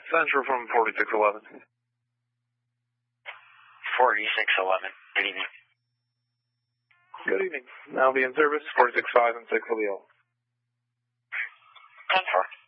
Central from 4611. 4611. Good evening. Good evening. Now be in service, 465 and 6 will be all. 10-4.